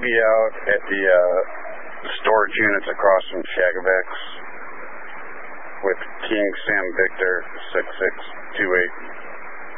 be out at the storage units across from Shagabex with King Sam Victor 6628.